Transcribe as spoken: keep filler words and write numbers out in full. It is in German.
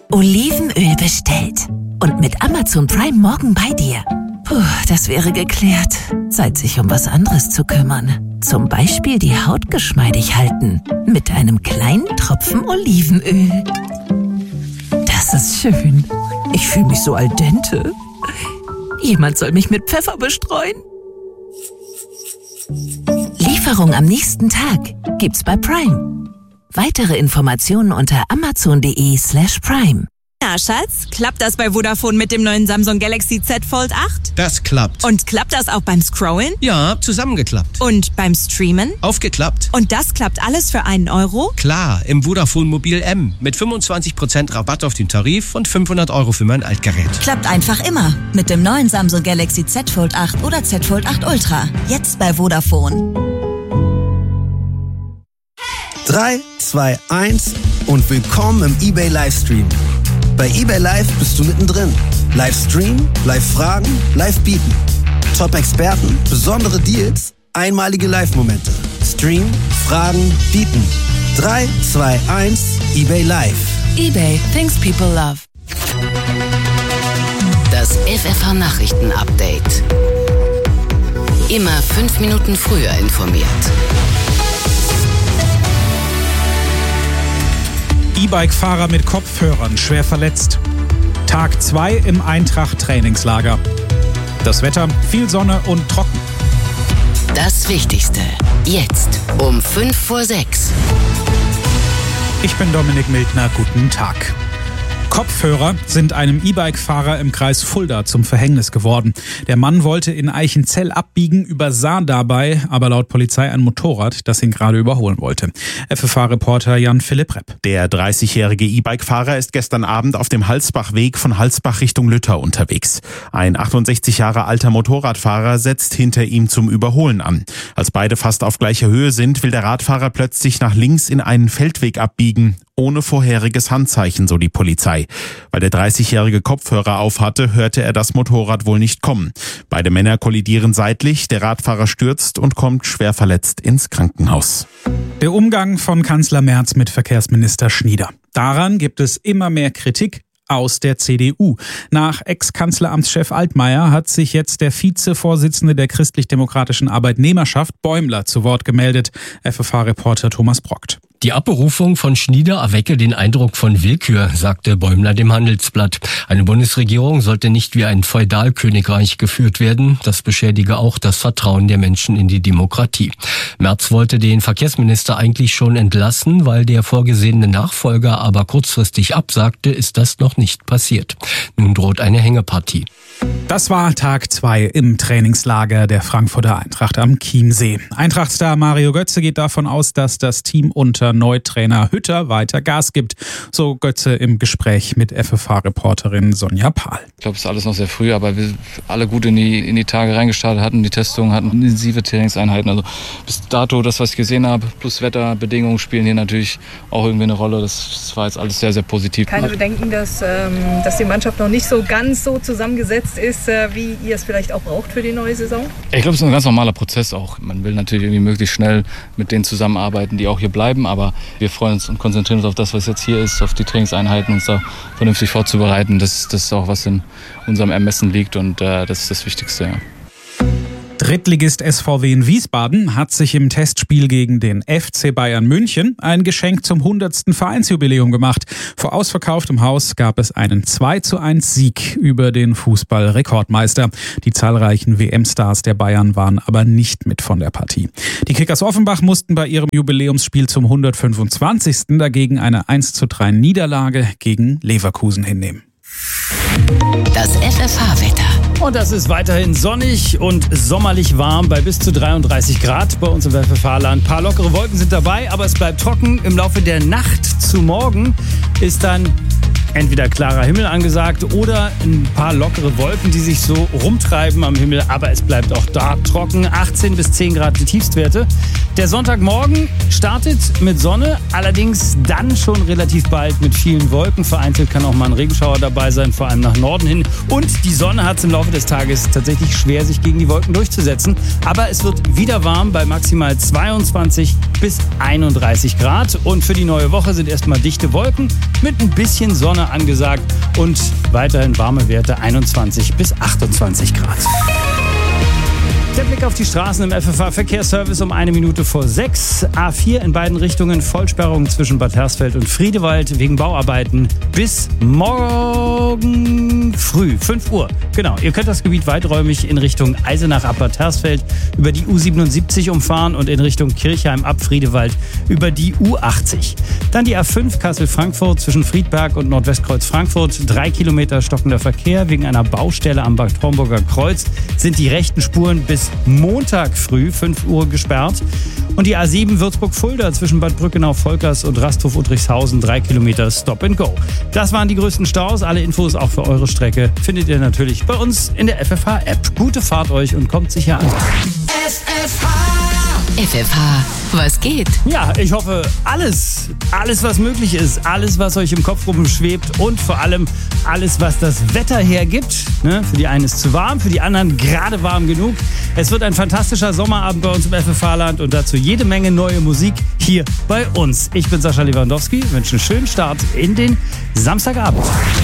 Olivenöl bestellt. Und mit Amazon Prime morgen bei dir. Puh, das wäre geklärt. Zeit, sich um was anderes zu kümmern. Zum Beispiel die Haut geschmeidig halten. Mit einem kleinen Tropfen Olivenöl. Das ist schön. Ich fühle mich so al dente. Jemand soll mich mit Pfeffer bestreuen. Lieferung am nächsten Tag gibt's bei Prime. Weitere Informationen unter amazon.de slash prime. Na, Schatz, klappt das bei Vodafone mit dem neuen Samsung Galaxy Z Fold acht? Das klappt. Und klappt das auch beim Scrollen? Ja, zusammengeklappt. Und beim Streamen? Aufgeklappt. Und das klappt alles für einen Euro? Klar, im Vodafone Mobil M. Mit fünfundzwanzig Prozent Rabatt auf den Tarif und fünfhundert Euro für mein Altgerät. Klappt einfach immer. Mit dem neuen Samsung Galaxy Z Fold acht oder Z Fold acht Ultra. Jetzt bei Vodafone. drei, zwei, eins und willkommen im eBay Livestream. Bei eBay Live bist du mittendrin. Livestream, Live-Fragen, Live-Bieten. Top-Experten, besondere Deals, einmalige Live-Momente. Stream, Fragen, Bieten. drei, zwei, eins, eBay Live. eBay, things people love. Das F F H-Nachrichten-Update. Immer fünf Minuten früher informiert. E-Bike-Fahrer mit Kopfhörern schwer verletzt. Tag zwei im Eintracht-Trainingslager. Das Wetter, viel Sonne und trocken. Das Wichtigste, jetzt um fünf vor sechs. Ich bin Dominik Mildner, guten Tag. Kopfhörer sind einem E-Bike-Fahrer im Kreis Fulda zum Verhängnis geworden. Der Mann wollte in Eichenzell abbiegen, übersah dabei aber laut Polizei ein Motorrad, das ihn gerade überholen wollte. F F H-Reporter Jan-Philipp Repp. Der dreißigjährige E-Bike-Fahrer ist gestern Abend auf dem Halsbachweg von Halsbach Richtung Lütter unterwegs. Ein achtundsechzig Jahre alter Motorradfahrer setzt hinter ihm zum Überholen an. Als beide fast auf gleicher Höhe sind, will der Radfahrer plötzlich nach links in einen Feldweg abbiegen. Ohne vorheriges Handzeichen, so die Polizei. Weil der dreißigjährige Kopfhörer aufhatte, hörte er das Motorrad wohl nicht kommen. Beide Männer kollidieren seitlich, der Radfahrer stürzt und kommt schwer verletzt ins Krankenhaus. Der Umgang von Kanzler Merz mit Verkehrsminister Schnieder. Daran gibt es immer mehr Kritik aus der C D U. Nach Ex-Kanzleramtschef Altmaier hat sich jetzt der Vizevorsitzende der christlich-demokratischen Arbeitnehmerschaft Bäumler zu Wort gemeldet. F F H-Reporter Thomas Brockt. Die Abberufung von Schnieder erwecke den Eindruck von Willkür, sagte Bäumler dem Handelsblatt. Eine Bundesregierung sollte nicht wie ein Feudalkönigreich geführt werden. Das beschädige auch das Vertrauen der Menschen in die Demokratie. Merz wollte den Verkehrsminister eigentlich schon entlassen, weil der vorgesehene Nachfolger aber kurzfristig absagte, ist das noch nicht passiert. Nun droht eine Hängepartie. Das war Tag zwei im Trainingslager der Frankfurter Eintracht am Chiemsee. Eintracht-Star Mario Götze geht davon aus, dass das Team unter Neutrainer Hütter weiter Gas gibt. So Götze im Gespräch mit F F H-Reporterin Sonja Pahl. Ich glaube, es ist alles noch sehr früh, aber wir alle gut in die, in die Tage reingestartet, hatten die Testung, hatten intensive Trainingseinheiten. Also bis dato, das, was ich gesehen habe, plus Wetterbedingungen spielen hier natürlich auch irgendwie eine Rolle. Das, das war jetzt alles sehr, sehr positiv. Keine Bedenken, dass, ähm, dass die Mannschaft noch nicht so ganz so zusammengesetzt ist, äh, wie ihr es vielleicht auch braucht für die neue Saison? Ich glaube, es ist ein ganz normaler Prozess auch. Man will natürlich irgendwie möglichst schnell mit denen zusammenarbeiten, die auch hier bleiben, aber wir freuen uns und konzentrieren uns auf das, was jetzt hier ist, auf die Trainingseinheiten, uns da vernünftig vorzubereiten. Das, das ist auch, was in unserem Ermessen liegt und äh, das ist das Wichtigste. Ja. Drittligist S V W in Wiesbaden hat sich im Testspiel gegen den F C Bayern München ein Geschenk zum hundertsten Vereinsjubiläum gemacht. Vor ausverkauftem Haus gab es einen zwei zu eins Sieg über den Fußball-Rekordmeister. Die zahlreichen W M-Stars der Bayern waren aber nicht mit von der Partie. Die Kickers Offenbach mussten bei ihrem Jubiläumsspiel zum hundertfünfundzwanzigsten dagegen eine eins zu drei Niederlage gegen Leverkusen hinnehmen. Das F F H-Wetter. Und das ist weiterhin sonnig und sommerlich warm bei bis zu dreiunddreißig Grad bei uns im F F H-Land. Ein paar lockere Wolken sind dabei, aber es bleibt trocken. Im Laufe der Nacht zu morgen ist dann entweder klarer Himmel angesagt oder ein paar lockere Wolken, die sich so rumtreiben am Himmel. Aber es bleibt auch da trocken. achtzehn bis zehn Grad die Tiefstwerte. Der Sonntagmorgen startet mit Sonne, allerdings dann schon relativ bald mit vielen Wolken. Vereinzelt kann auch mal ein Regenschauer dabei sein, vor allem nach Norden hin. Und die Sonne hat es im Laufe des Tages tatsächlich schwer, sich gegen die Wolken durchzusetzen. Aber es wird wieder warm bei maximal zweiundzwanzig bis einunddreißig Grad. Und für die neue Woche sind erstmal dichte Wolken mit ein bisschen Sonne angesagt und weiterhin warme Werte einundzwanzig bis achtundzwanzig Grad. Der Blick auf die Straßen im F F H-Verkehrsservice um eine Minute vor sechs. A vier in beiden Richtungen, Vollsperrung zwischen Bad Hersfeld und Friedewald wegen Bauarbeiten bis morgen früh, fünf Uhr. Genau, ihr könnt das Gebiet weiträumig in Richtung Eisenach ab Bad Hersfeld über die U siebenundsiebzig umfahren und in Richtung Kirchheim ab Friedewald über die U achtzig. Dann die A fünf Kassel-Frankfurt zwischen Friedberg und Nordwestkreuz Frankfurt. Drei Kilometer stockender Verkehr wegen einer Baustelle am Bad Homburger Kreuz sind die rechten Spuren bis Montag früh, fünf Uhr gesperrt. Und die A sieben Würzburg-Fulda zwischen Bad Brückenau-Volkers und Rasthof-Udrichshausen, drei Kilometer Stop and Go. Das waren die größten Staus. Alle Infos auch für eure Strecke findet ihr natürlich bei uns in der F F H-App. Gute Fahrt euch und kommt sicher an. F F H. F F H, was geht? Ja, ich hoffe, alles, alles was möglich ist, alles was euch im Kopf rumschwebt und vor allem alles, was das Wetter hergibt. Ne? Für die einen ist zu warm, für die anderen gerade warm genug. Es wird ein fantastischer Sommerabend bei uns im F F H-Land und dazu jede Menge neue Musik hier bei uns. Ich bin Sascha Lewandowski, wünsche einen schönen Start in den Samstagabend.